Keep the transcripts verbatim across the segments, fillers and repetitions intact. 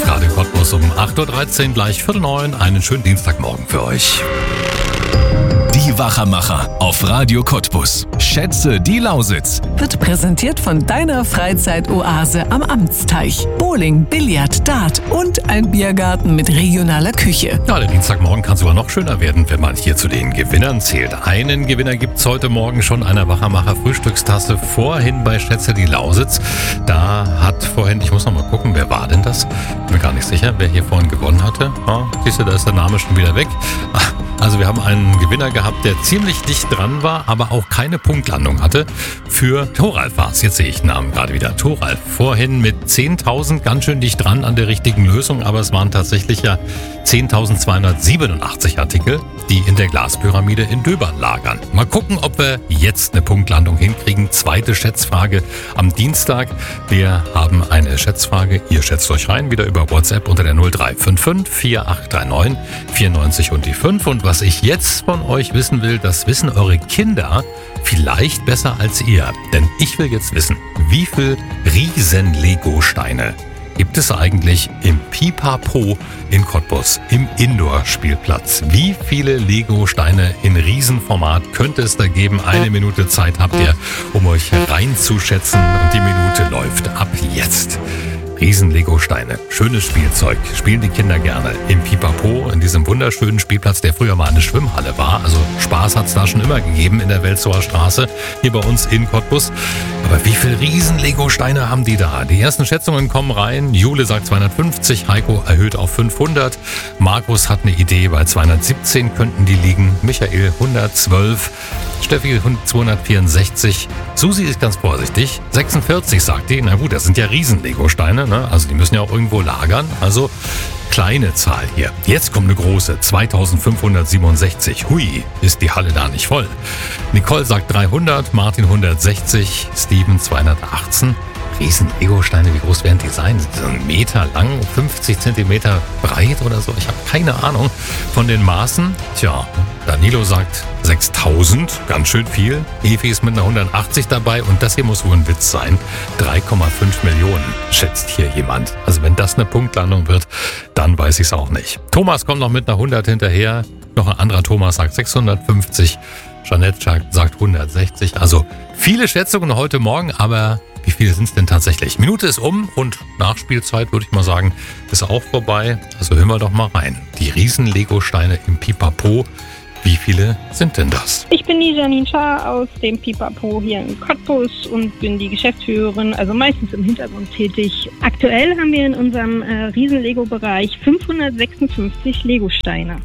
auf Radio Cottbus um acht Uhr dreizehn, gleich Viertel neun. Einen schönen Dienstagmorgen für euch. Die Wachermacher auf Radio Cottbus. Schätze die Lausitz. Wird präsentiert von deiner Freizeitoase am Amtsteich. Bowling, Billard, Dart und ein Biergarten mit regionaler Küche. Ja, der Dienstagmorgen kann sogar noch schöner werden, wenn man hier zu den Gewinnern zählt. Einen Gewinner gibt's heute Morgen schon, einer Wachermacher Frühstückstasse. Vorhin bei Schätze die Lausitz. Da hat vorhin, ich muss noch mal gucken, wer war denn das? Bin mir gar nicht sicher, wer hier vorhin gewonnen hatte. Ah, siehst du, da ist der Name schon wieder weg. Also wir haben einen Gewinner gehabt, der ziemlich dicht dran war, aber auch keine Punktlandung hatte. Für Thoralf war es. Jetzt sehe ich den Namen gerade wieder. Thoralf. Vorhin mit zehntausend ganz schön dicht dran an der richtigen Lösung, aber es waren tatsächlich ja zehntausendzweihundertsiebenundachtzig Artikel, die in der Glaspyramide in Döbern lagern. Mal gucken, ob wir jetzt eine Punktlandung hinkriegen. Zweite Schätzfrage am Dienstag. Wir haben eine Schätzfrage. Ihr schätzt euch rein, wieder über WhatsApp unter der null drei fünf fünf vier acht drei neun vier neun und die fünf. Und was ich jetzt von euch wissen will, das wissen eure Kinder vielleicht besser als ihr. Denn ich will jetzt wissen, wie viel Riesen-Lego-Steine gibt es eigentlich im Pipapo in Cottbus, im Indoor-Spielplatz? Wie viele Lego-Steine in Riesenformat könnte es da geben? Eine Minute Zeit habt ihr, um euch reinzuschätzen. Und die Minute läuft ab jetzt. Riesen-Lego-Steine, schönes Spielzeug, spielen die Kinder gerne im Pipapo, in diesem wunderschönen Spielplatz, der früher mal eine Schwimmhalle war. Also Spaß hat es da schon immer gegeben in der Welzower Straße, hier bei uns in Cottbus. Aber wie viele Riesen-Lego-Steine haben die da? Die ersten Schätzungen kommen rein. Jule sagt zweihundertfünfzig, Heiko erhöht auf fünfhundert. Markus hat eine Idee, bei zweihundertsiebzehn könnten die liegen. Michael hundertzwölf. Steffi zweihundertvierundsechzig. Susi ist ganz vorsichtig. sechsundvierzig sagt die. Na gut, das sind ja Riesen-Lego-Steine, ne? Also die müssen ja auch irgendwo lagern. Also kleine Zahl hier. Jetzt kommt eine große. zweitausendfünfhundertsiebenundsechzig. Hui, ist die Halle da nicht voll. Nicole sagt dreihundert. Martin hundertsechzig. Steven zweihundertachtzehn. Riesen-Lego-Steine, wie groß werden die sein? Sind die so einen Meter lang, fünfzig Zentimeter breit oder so? Ich habe keine Ahnung von den Maßen. Tja, Danilo sagt sechstausend, ganz schön viel. Evi ist mit einer hundertachtzig dabei und das hier muss wohl ein Witz sein. drei Komma fünf Millionen schätzt hier jemand. Also wenn das eine Punktlandung wird, dann weiß ich es auch nicht. Thomas kommt noch mit einer hundert hinterher. Noch ein anderer Thomas sagt sechshundertfünfzig. Jeanette sagt hundertsechzig. Also viele Schätzungen heute Morgen, aber wie viele sind es denn tatsächlich? Minute ist um und Nachspielzeit, würde ich mal sagen, ist auch vorbei. Also hören wir doch mal rein. Die Riesen-Lego-Steine im Pipapo. Wie viele sind denn das? Ich bin die Janine Schaar aus dem Pipapo hier in Cottbus und bin die Geschäftsführerin, also meistens im Hintergrund tätig. Aktuell haben wir in unserem äh, Riesen-Lego-Bereich fünfhundertsechsundfünfzig Lego-Steine.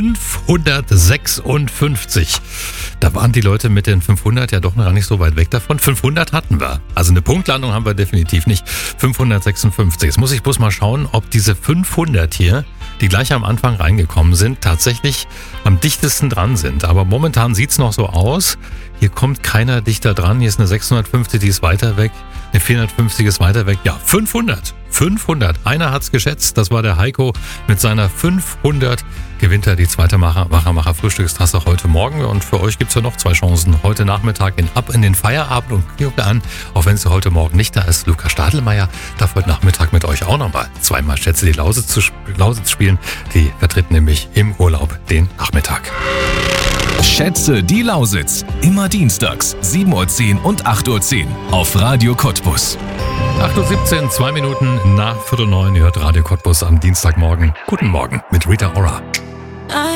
fünfhundertsechsundfünfzig. Da waren die Leute mit den fünfhundert ja doch noch gar nicht so weit weg davon. fünfhundert hatten wir. Also eine Punktlandung haben wir definitiv nicht. fünfhundertsechsundfünfzig. Jetzt muss ich bloß mal schauen, ob diese fünfhundert hier, die gleich am Anfang reingekommen sind, tatsächlich am dichtesten dran sind. Aber momentan sieht's noch so aus. Hier kommt keiner dichter dran. Hier ist eine sechshundertfünfzig, die ist weiter weg. Eine vierhundertfünfzig ist weiter weg. Ja, fünfhundert. fünfhundert. Einer hat's geschätzt. Das war der Heiko mit seiner fünfhundert. Gewinnt er die zweite Wachermacher Frühstückstasse heute Morgen. Und für euch gibt's ja noch zwei Chancen. Heute Nachmittag in ab in den Feierabend und gucke an, auch wenn sie heute Morgen nicht da ist. Luca Stadelmeier darf heute Nachmittag mit euch auch nochmal zweimal Schätze die Lausitz, zu sp- Lausitz spielen. Die vertritt nämlich im Urlaub den Nachmittag. Schätze die Lausitz. Immer dienstags, sieben Uhr zehn und acht Uhr zehn auf Radio Cottbus. acht Uhr siebzehn, zwei Minuten nach Viertel neun. Ihr hört Radio Cottbus am Dienstagmorgen. Guten Morgen mit Rita Ora.